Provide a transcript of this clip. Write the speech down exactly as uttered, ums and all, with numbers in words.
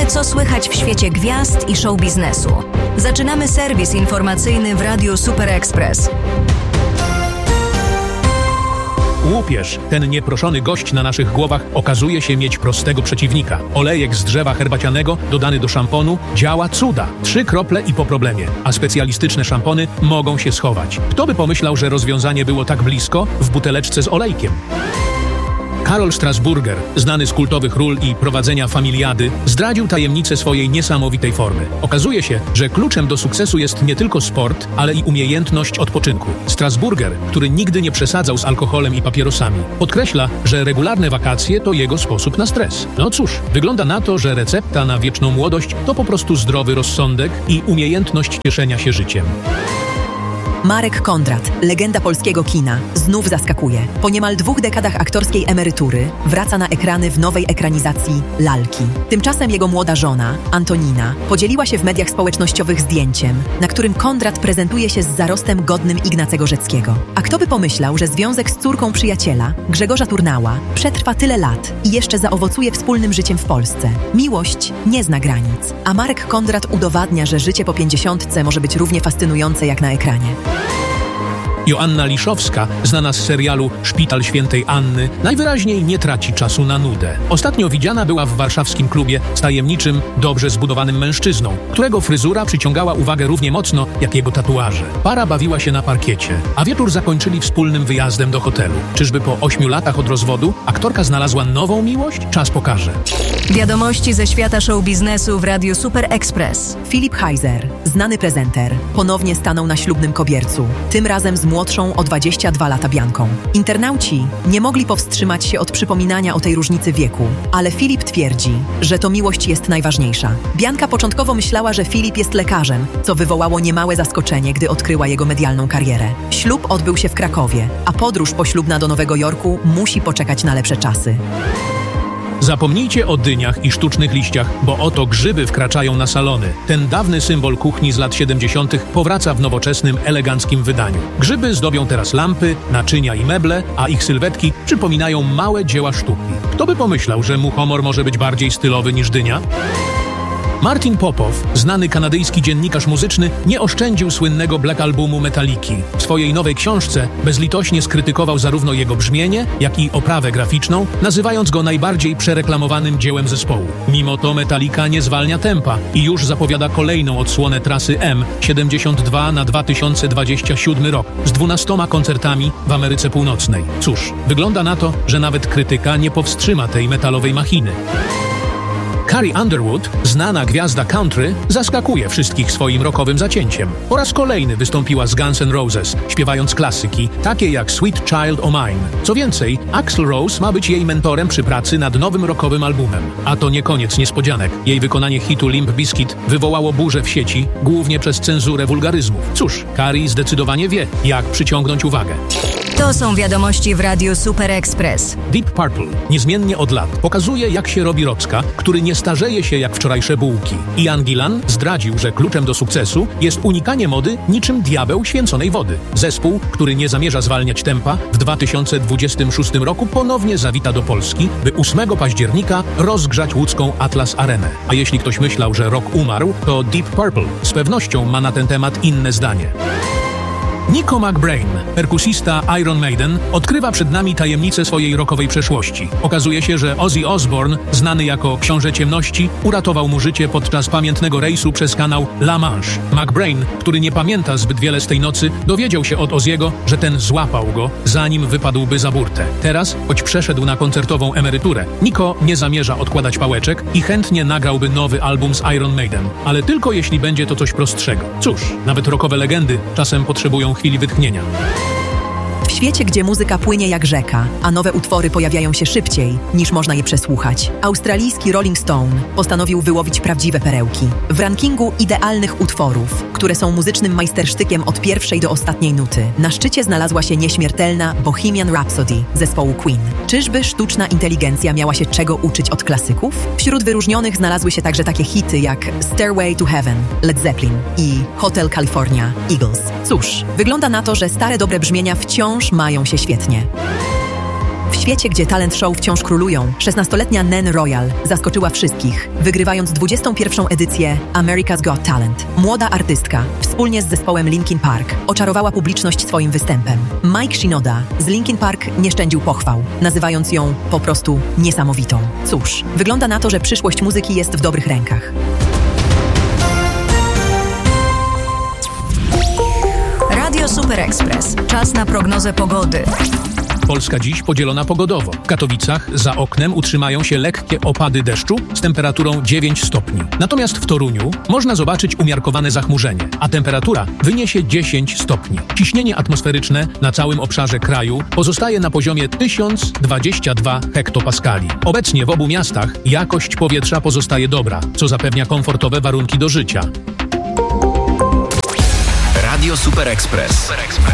Wiemy, co słychać w świecie gwiazd i show biznesu. Zaczynamy serwis informacyjny w Radiu Super Express. Łupież, ten nieproszony gość na naszych głowach, okazuje się mieć prostego przeciwnika. Olejek z drzewa herbacianego, dodany do szamponu, działa cuda. Trzy krople i po problemie. A specjalistyczne szampony mogą się schować. Kto by pomyślał, że rozwiązanie było tak blisko w buteleczce z olejkiem? Karol Strasburger, znany z kultowych ról i prowadzenia familiady, zdradził tajemnicę swojej niesamowitej formy. Okazuje się, że kluczem do sukcesu jest nie tylko sport, ale i umiejętność odpoczynku. Strasburger, który nigdy nie przesadzał z alkoholem i papierosami, podkreśla, że regularne wakacje to jego sposób na stres. No cóż, wygląda na to, że recepta na wieczną młodość to po prostu zdrowy rozsądek i umiejętność cieszenia się życiem. Marek Kondrat, legenda polskiego kina, znów zaskakuje. Po niemal dwóch dekadach aktorskiej emerytury wraca na ekrany w nowej ekranizacji Lalki. Tymczasem jego młoda żona, Antonina, podzieliła się w mediach społecznościowych zdjęciem, na którym Kondrat prezentuje się z zarostem godnym Ignacego Rzeckiego. A kto by pomyślał, że związek z córką przyjaciela, Grzegorza Turnała, przetrwa tyle lat i jeszcze zaowocuje wspólnym życiem w Polsce. Miłość nie zna granic, a Marek Kondrat udowadnia, że życie po pięćdziesiątce może być równie fascynujące jak na ekranie. Joanna Liszowska, znana z serialu Szpital Świętej Anny, najwyraźniej nie traci czasu na nudę. Ostatnio widziana była w warszawskim klubie z tajemniczym, dobrze zbudowanym mężczyzną, którego fryzura przyciągała uwagę równie mocno jak jego tatuaże. Para bawiła się na parkiecie, a wieczór zakończyli wspólnym wyjazdem do hotelu. Czyżby po ośmiu latach od rozwodu aktorka znalazła nową miłość? Czas pokaże. Wiadomości ze świata show biznesu w Radiu Super Express. Filip Heiser, znany prezenter, ponownie stanął na ślubnym kobiercu, tym razem z młodszą o dwadzieścia dwa lata Bianką. Internauci nie mogli powstrzymać się od przypominania o tej różnicy wieku, ale Filip twierdzi, że to miłość jest najważniejsza. Bianka początkowo myślała, że Filip jest lekarzem, co wywołało niemałe zaskoczenie, gdy odkryła jego medialną karierę. Ślub odbył się w Krakowie, a podróż poślubna do Nowego Jorku musi poczekać na lepsze czasy. Zapomnijcie o dyniach i sztucznych liściach, bo oto grzyby wkraczają na salony. Ten dawny symbol kuchni z lat siedemdziesiątych powraca w nowoczesnym, eleganckim wydaniu. Grzyby zdobią teraz lampy, naczynia i meble, a ich sylwetki przypominają małe dzieła sztuki. Kto by pomyślał, że muchomor może być bardziej stylowy niż dynia? Martin Popow, znany kanadyjski dziennikarz muzyczny, nie oszczędził słynnego Black Albumu Metaliki. W swojej nowej książce bezlitośnie skrytykował zarówno jego brzmienie, jak i oprawę graficzną, nazywając go najbardziej przereklamowanym dziełem zespołu. Mimo to Metallica nie zwalnia tempa i już zapowiada kolejną odsłonę trasy M siedemdziesiąt dwa na dwa tysiące dwudziesty siódmy rok z dwunastoma koncertami w Ameryce Północnej. Cóż, wygląda na to, że nawet krytyka nie powstrzyma tej metalowej machiny. Carrie Underwood, znana gwiazda country, zaskakuje wszystkich swoim rockowym zacięciem. Po raz kolejny wystąpiła z Guns N' Roses, śpiewając klasyki, takie jak Sweet Child O' Mine. Co więcej, Axl Rose ma być jej mentorem przy pracy nad nowym rockowym albumem. A to nie koniec niespodzianek. Jej wykonanie hitu Limp Bizkit wywołało burzę w sieci, głównie przez cenzurę wulgaryzmów. Cóż, Carrie zdecydowanie wie, jak przyciągnąć uwagę. To są wiadomości w Radiu Super Express. Deep Purple, niezmiennie od lat, pokazuje, jak się robi rocka, który nie starzeje się jak wczorajsze bułki. Ian Gillan zdradził, że kluczem do sukcesu jest unikanie mody niczym diabeł święconej wody. Zespół, który nie zamierza zwalniać tempa, w dwa tysiące dwudziestym szóstym roku ponownie zawita do Polski, by ósmego października rozgrzać łódzką Atlas Arenę. A jeśli ktoś myślał, że rock umarł, to Deep Purple z pewnością ma na ten temat inne zdanie. Nico McBrain, perkusista Iron Maiden, odkrywa przed nami tajemnicę swojej rockowej przeszłości. Okazuje się, że Ozzy Osbourne, znany jako Książę Ciemności, uratował mu życie podczas pamiętnego rejsu przez kanał La Manche. McBrain, który nie pamięta zbyt wiele z tej nocy, dowiedział się od Ozzy'ego, że ten złapał go, zanim wypadłby za burtę. Teraz, choć przeszedł na koncertową emeryturę, Nico nie zamierza odkładać pałeczek i chętnie nagrałby nowy album z Iron Maiden. Ale tylko jeśli będzie to coś prostszego. Cóż, nawet rockowe legendy czasem potrzebują chwili wytchnienia. W świecie, gdzie muzyka płynie jak rzeka, a nowe utwory pojawiają się szybciej, niż można je przesłuchać, australijski Rolling Stone postanowił wyłowić prawdziwe perełki. W rankingu idealnych utworów, które są muzycznym majstersztykiem od pierwszej do ostatniej nuty, na szczycie znalazła się nieśmiertelna Bohemian Rhapsody zespołu Queen. Czyżby sztuczna inteligencja miała się czego uczyć od klasyków? Wśród wyróżnionych znalazły się także takie hity jak Stairway to Heaven, Led Zeppelin i Hotel California, Eagles. Cóż, wygląda na to, że stare dobre brzmienia wciąż mają się świetnie. W świecie, gdzie talent show wciąż królują, szesnastoletnia Nan Royal zaskoczyła wszystkich, wygrywając dwudziestą pierwszą edycję America's Got Talent. Młoda artystka, wspólnie z zespołem Linkin Park, oczarowała publiczność swoim występem. Mike Shinoda z Linkin Park nie szczędził pochwał, nazywając ją po prostu niesamowitą. Cóż, wygląda na to, że przyszłość muzyki jest w dobrych rękach. Radio Super Express. Czas na prognozę pogody. Polska dziś podzielona pogodowo. W Katowicach za oknem utrzymają się lekkie opady deszczu z temperaturą dziewięć stopni. Natomiast w Toruniu można zobaczyć umiarkowane zachmurzenie, a temperatura wyniesie dziesięć stopni. Ciśnienie atmosferyczne na całym obszarze kraju pozostaje na poziomie tysiąc dwadzieścia dwa hektopaskali. Obecnie w obu miastach jakość powietrza pozostaje dobra, co zapewnia komfortowe warunki do życia. Radio Super Express.